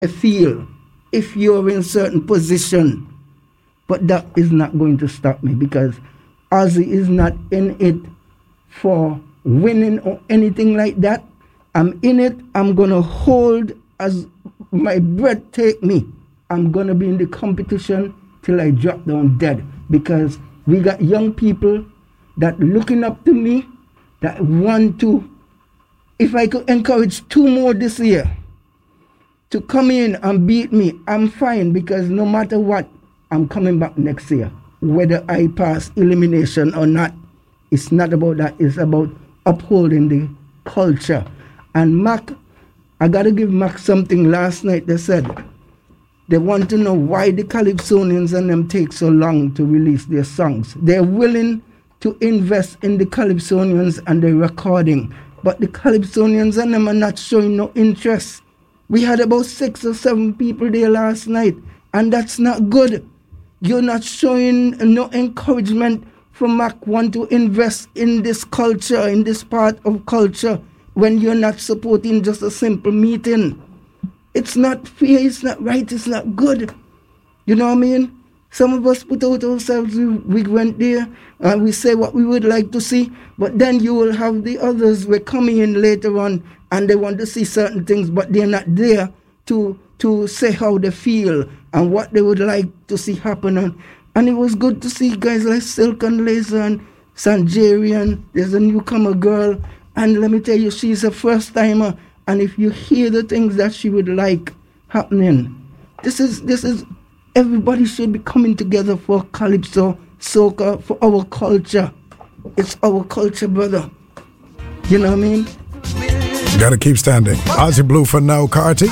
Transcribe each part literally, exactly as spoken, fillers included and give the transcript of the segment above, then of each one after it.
I feel if you're in a certain position. But that is not going to stop me because Ozzy is not in it for winning or anything like that. I'm in it. I'm going to hold as my breath take me. I'm going to be in the competition till I drop down dead because we got young people that looking up to me that want to, if I could encourage two more this year to come in and beat me, I'm fine because no matter what, I'm coming back next year. Whether I pass elimination or not, it's not about that. It's about upholding the culture. And Mac, I got to give Mac something. Last night they said they want to know why the Calypsonians and them take so long to release their songs. They're willing to invest in the Calypsonians and the recording, but the Calypsonians and them are not showing no interest. We had about six or seven people there last night, and that's not good. You're not showing no encouragement for Mac One to invest in this culture, in this part of culture, when you're not supporting just a simple meeting. It's not fair, it's not right, it's not good. You know what I mean? Some of us put out ourselves, we, we went there and we say what we would like to see, but then you will have the others who are coming in later on and they want to see certain things, but they're not there to to say how they feel and what they would like to see happen. And, and it was good to see guys like Silk and Laser and Sanjarian. There's a newcomer girl, and let me tell you, she's a first timer. And if you hear the things that she would like happening, this is this is everybody should be coming together for Calypso, soca, for our culture. It's our culture, brother. You know what I mean? Gotta keep standing. Ozzy Blue for now, Carty.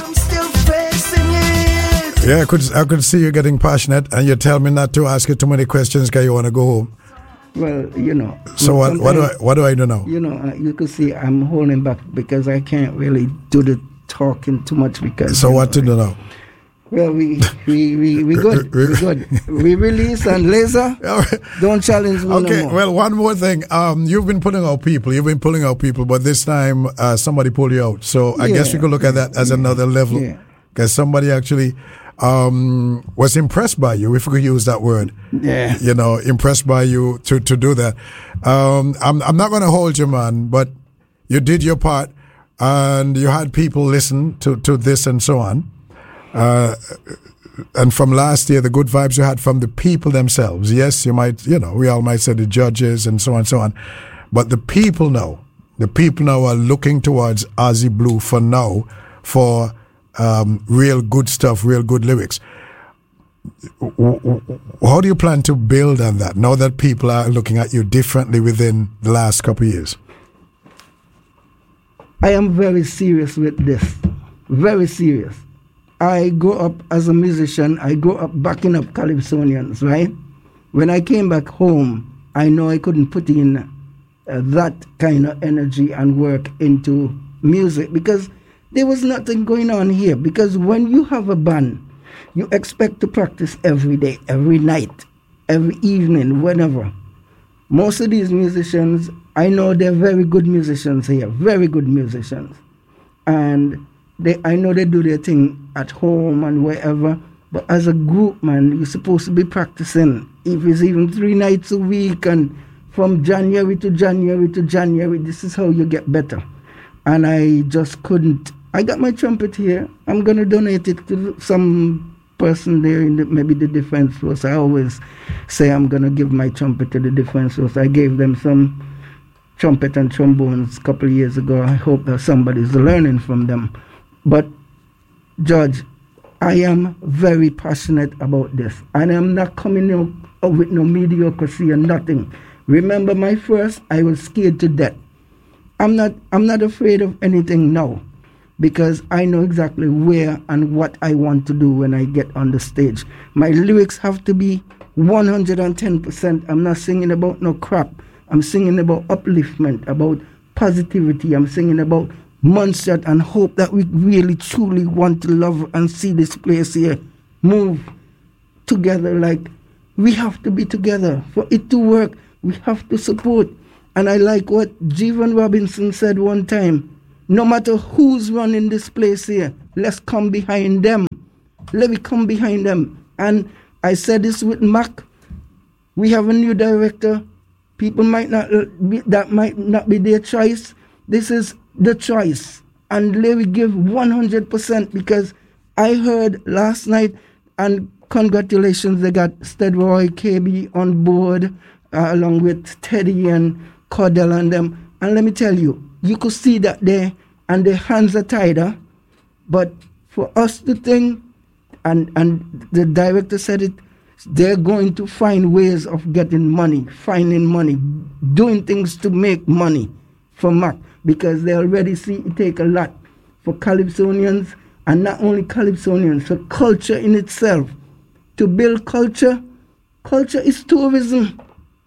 Yeah, I could I could see you getting passionate, and you tell me not to ask you too many questions because you want to go home. Well, you know. So what what do I what do I do now? You know, uh, you could see I'm holding back because I can't really do the talking too much because. So what know, to do now? Well, we we we we good, we good. We release and Laser. Don't challenge me Okay. no more. Well, one more thing. Um, you've been pulling out people. You've been pulling out people, but this time uh, somebody pulled you out. So I yeah, guess we could look at that as yeah, another level because yeah. somebody actually. Um, was impressed by you, if we could use that word. Yeah. You know, impressed by you to, to do that. Um, I'm, I'm not going to hold you, man, but you did your part and you had people listen to, to this and so on. Uh, and from last year, the good vibes you had from the people themselves. Yes, you might, you know, we all might say the judges and so on and so on. But the people know. The people now are looking towards Ozzy Blue for now for Um, real good stuff, real good lyrics. How do you plan to build on that now that people are looking at you differently within the last couple of years? I am very serious with this. Very serious. I grew up as a musician. I grew up backing up Calypsonians, right? When I came back home, I know I couldn't put in uh, that kind of energy and work into music because there was nothing going on here. Because when you have a band, you expect to practice every day, every night, every evening, whenever. Most of these musicians, I know they're very good musicians here, very good musicians. And they, I know they do their thing at home and wherever. But as a group, man, you're supposed to be practicing. If it's even three nights a week and from January to January to January, this is how you get better. And I just couldn't. I got my trumpet here. I'm going to donate it to some person there in the, maybe the Defense Force. I always say I'm going to give my trumpet to the Defense Force. I gave them some trumpet and trombones a couple of years ago. I hope that somebody's learning from them. But, Judge, I am very passionate about this. And I'm not coming out with no mediocrity or nothing. Remember my first, I was scared to death. I'm not, I'm not afraid of anything now, because I know exactly where and what I want to do when I get on the stage. My lyrics have to be one hundred ten percent. I'm not singing about no crap. I'm singing about upliftment, about positivity. I'm singing about Munster and hope that we really, truly want to love and see this place here move together. Like, we have to be together. For it to work, we have to support. And I like what Jeevan Robinson said one time. No matter who's running this place here, let's come behind them. Let me come behind them. And I said this with Mac. We have a new director. People might not be, that might not be their choice. This is the choice. And let me give one hundred percent because I heard last night, and congratulations, they got Stedroy K B on board, uh, along with Teddy and Cordell and them. And let me tell you, you could see that there, and their hands are tied. Huh? But for us to think, and, and the director said it, they're going to find ways of getting money, finding money, doing things to make money for Mac, because they already see it take a lot for Calypsonians, and not only Calypsonians, for culture in itself. To build culture, culture is tourism.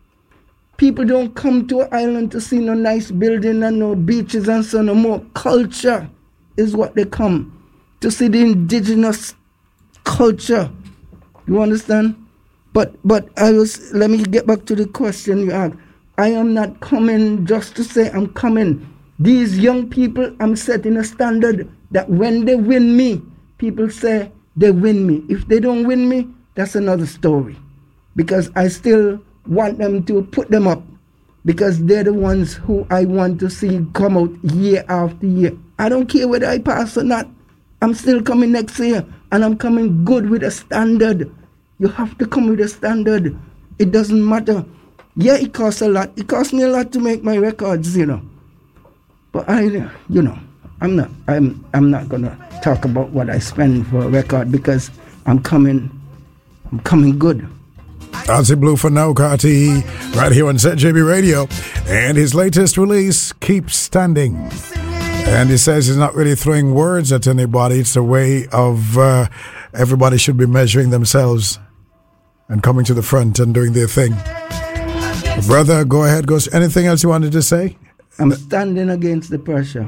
People don't come to an island to see no nice building and no beaches and so no more. Culture is what they come to see, the indigenous culture. You understand? But but I was, let me get back to the question you asked. I am not coming just to say I'm coming. These young people, I'm setting a standard that when they win me, people say they win me. If they don't win me, that's another story. Because I still want them to put them up, because they're the ones who I want to see come out year after year. I don't care whether I pass or not. I'm still coming next year, and I'm coming good with a standard. You have to come with a standard. It doesn't matter. Yeah, it costs a lot. It costs me a lot to make my records, you know. But I, you know, I'm not. I'm. I'm not gonna talk about what I spend for a record, because I'm coming. I'm coming good. Ozzy Blue for now, Carti, right here on Z J B Radio, and his latest release, Keep Standing. And he says he's not really throwing words at anybody. It's a way of uh, everybody should be measuring themselves and coming to the front and doing their thing. Brother, go ahead. Go. Anything else you wanted to say? I'm standing against the pressure.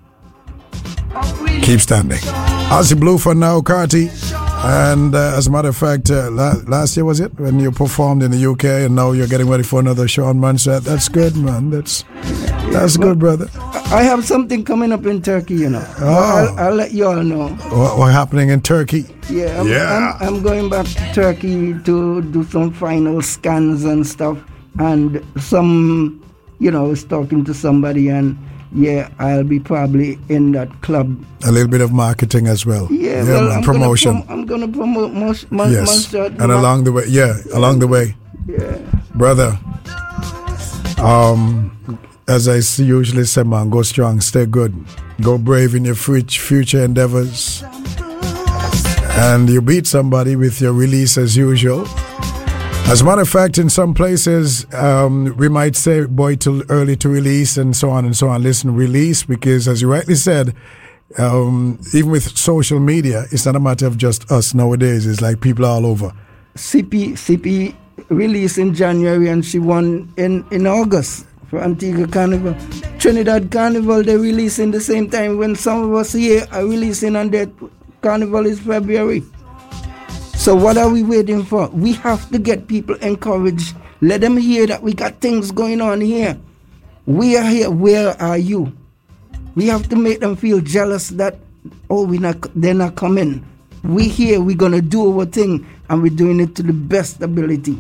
Keep standing. Ozzy Blue for now, Carti. And uh, as a matter of fact, uh, la- last year was it when you performed in the U K, and now you're getting ready for another show on Monday. That's good, man. That's that's well, good, brother. I have something coming up in Turkey, you know. Oh. I'll, I'll let you all know. What, what happening in Turkey? Yeah, I'm, yeah. I'm, I'm going back to Turkey to do some final scans and stuff, and some, you know, I was talking to somebody, and yeah, I'll be probably in that club. A little bit of marketing as well. Yeah, yeah well, man, I'm promotion. Gonna prom- I'm going to promote most, most, yes, most and along the way, yeah, yeah, along the way, yeah, brother. Um, as I usually say, man, go strong, stay good, go brave in your future endeavors, and you beat somebody with your release as usual. As a matter of fact, in some places, um, we might say, boy, too early to release, and so on and so on. Listen, release, because as you rightly said, um, even with social media, it's not a matter of just us nowadays. It's like people all over. C P C P released in January, and she won in, in August for Antigua Carnival. Trinidad Carnival, they release in the same time when some of us here are releasing, and their carnival is February. So what are we waiting for? We have to get people encouraged. Let them hear that we got things going on here. We are here. Where are you? We have to make them feel jealous that, oh, we not, they're not coming. We here. We're going to do our thing, and we're doing it to the best ability.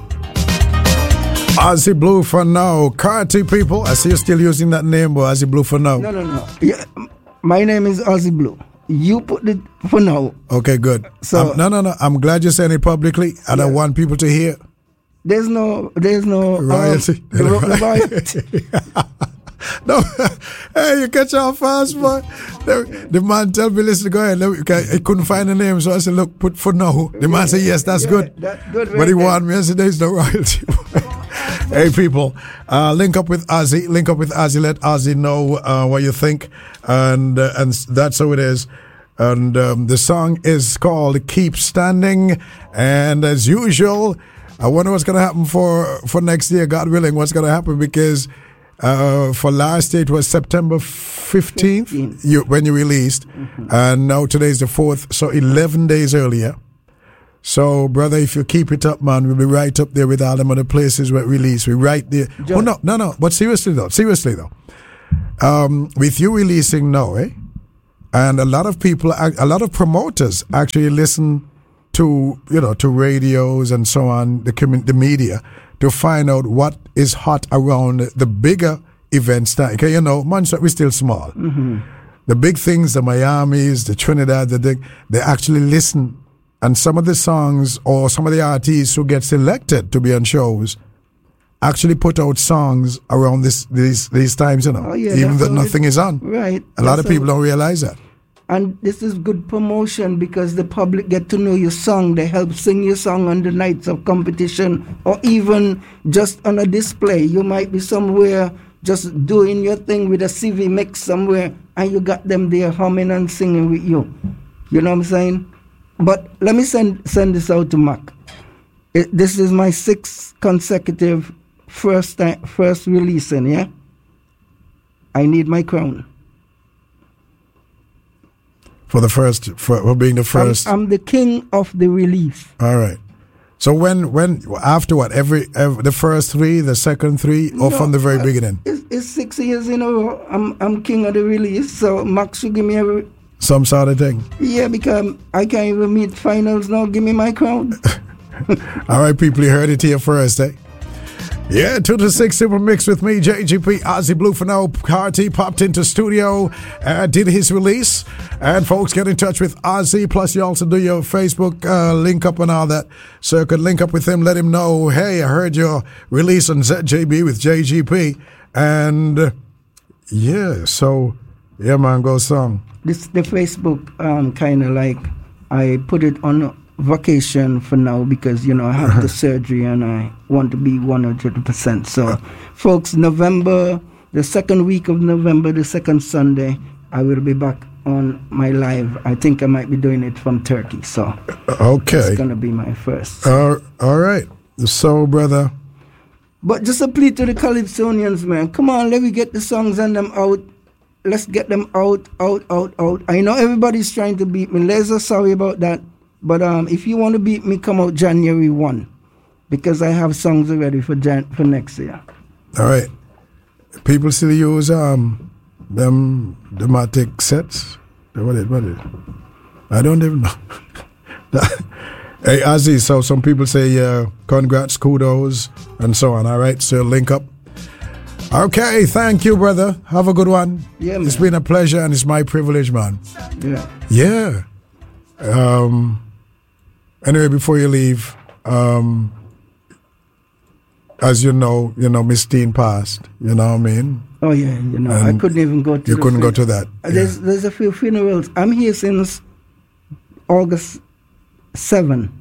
Ozzy Blue for now. Carti people, I see you're still using that name, but Ozzy Blue for now. No, no, no. Yeah, my name is Ozzy Blue. You put it for now. Okay, good. So um, no, no, no. I'm glad you're saying it publicly. I don't yeah. want people to hear. There's no, there's no royalty. Um, the, royalty. No, hey, you catch on fast, boy. The, the man tell me, listen, go ahead. Look, I couldn't find a name, so I said, look, put for now. The man said, yes, that's yeah, good. That's good. But he warned me. I said, there's no royalty. Hey, people, uh, link up with Ozzy. Link up with Ozzy. Let Ozzy know uh, what you think. And uh, and that's how it is. And um, the song is called Keep Standing. And as usual, I wonder what's going to happen for, for next year, God willing, what's going to happen, because uh, for last year it was September fifteenth you, when you released. Mm-hmm. And now today's the fourth, so eleven days earlier. So, brother, if you keep it up, man, we'll be right up there with all them other places where release. We right there. Just, oh, no, no, no. But seriously, though. Seriously, though. Um, with you releasing now, eh? and a lot of people, a lot of promoters actually listen to, you know, to radios and so on, the commun- the media, to find out what is hot around the bigger events. That, okay, you know, Montserrat, we're still small. Mm-hmm. The big things, the Miamis, the Trinidad, the, the, they actually listen. And some of the songs or some of the artists who get selected to be on shows actually put out songs around this these these times, you know, oh, yeah, even though it, nothing is on. Right. A lot of people don't realize that. And this is good promotion because the public get to know your song. They help sing your song on the nights of competition or even just on a display. You might be somewhere just doing your thing with a C V mix somewhere and you got them there humming and singing with you. You know what I'm saying? But let me send send this out to Mac. It, this is my sixth consecutive first time, first releasing, yeah? I Need My Crown. For the first, for, for being the first. I'm, I'm the king of the release. All right. So when, when, after what? Every, every the first three, the second three, or no, from the very uh, beginning? It's, it's six years in a row. I'm, I'm king of the release. So Max should give me every. Some sort of thing. Yeah, because I can't even meet finals now. Give me my crown. All right, people, you heard it here first, eh? Yeah, two to six Super Mix with me, J G P, Ozzy Blue for now. Carti popped into studio, uh, did his release. And folks, get in touch with Ozzy. Plus, you also do your Facebook uh, link up and all that. So you could link up with him, let him know, hey, I heard your release on Z J B with J G P. And uh, yeah, so, yeah, man, go song. This the Facebook um, kind of like, I put it on vacation for now because, you know, I have the surgery and I want to be one hundred percent. So, folks, November, the second week of November, the second Sunday, I will be back on my live. I think I might be doing it from Turkey. So, okay, it's going to be my first. Uh, all right. So, brother. But just a plea to the Calypsonians, man. Come on, let me get the songs and them out. Let's get them out, out, out, out. I know everybody's trying to beat me. Laser, sorry about that. But um, if you want to beat me, come out January first. Because I have songs already for Jan- for next year. All right. People still use um them dramatic sets. What is what is? I don't even know. Hey, Ozzy, so some people say uh, congrats, kudos, and so on. All right, so link up. Okay, thank you, brother. Have a good one. Yeah, man. It's been a pleasure and it's my privilege, man. Yeah. Yeah. Um. Anyway, before you leave, um, as you know, you know, Miss Teen passed. You know what I mean? Oh yeah, you know, and I couldn't even go to. You the couldn't fun- go to that. Uh, there's yeah. there's a few funerals. I'm here since August seventh,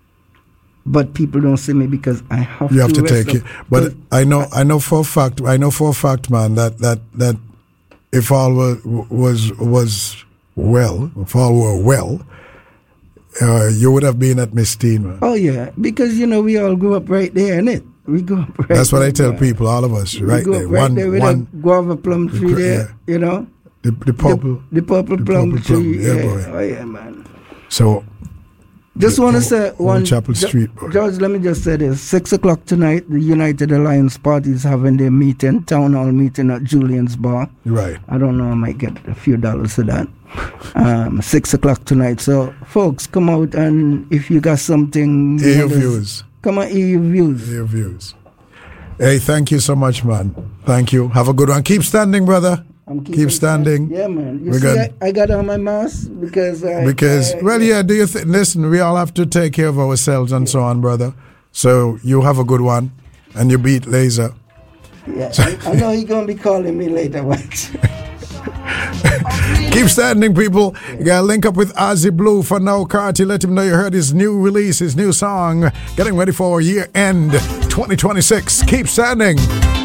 but people don't see me because I have. You to have to rest take it. But I know, I know for a fact, I know for a fact, man, that that that if all was was was well, if all were well. Uh, you would have been at Miss Teen, man. Oh yeah, because you know we all grew up right there, innit? We grew up right. That's what there, I tell man. people, all of us, we right grew there. Up right one, there with one, a guava plum tree the, there, yeah. you know. The the purple, the, the purple the plum purple tree. plum. Yeah, yeah. boy. Oh yeah, man. So, just want to oh, say one. Chapel Street, boy. George, let me just say this: six o'clock tonight, the United Alliance Party is having their meeting, town hall meeting at Julian's Bar. Right. I don't know. I might get a few dollars for that. Um, six o'clock tonight. So, folks, come out and if you got something, hear your views. Come on, hear your views. Hear your views. Hey, thank you so much, man. Thank you. Have a good one. Keep standing, brother. I'm Keep standing. Yeah, man. You We're see, good. I, I got on my mask because I, because I, well, yeah. Do you th- listen? We all have to take care of ourselves and yeah. so on, brother. So you have a good one, and you beat Laser. Yeah, I, I know you're gonna be calling me later. Watch. Keep standing, people. You gotta link up with Ozzy Blue for now. Carti, let him know you heard his new release, his new song. Getting ready for year end twenty twenty-six. Keep standing.